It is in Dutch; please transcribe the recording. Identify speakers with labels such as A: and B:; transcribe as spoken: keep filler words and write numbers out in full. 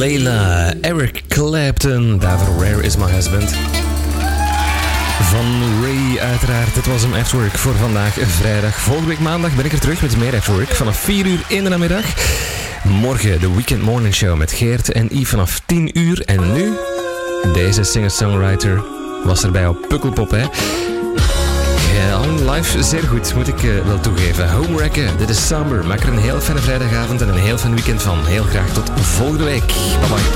A: Layla, Eric Clapton, daarvoor Where Is My Husband. Van Ray uiteraard, dit was hem Afterwork voor vandaag vrijdag. Volgende week maandag ben ik er terug met meer Afterwork vanaf vier uur in de namiddag. Morgen de Weekend Morning Show met Geert en Yves vanaf tien uur. En nu, deze singer-songwriter was erbij op Pukkelpop, hè. Ja, live zeer goed, moet ik uh, wel toegeven. Homewrecken, dit is Somber. Maak er een heel fijne vrijdagavond en een heel fijn weekend van. Heel graag tot volgende week. Bye bye.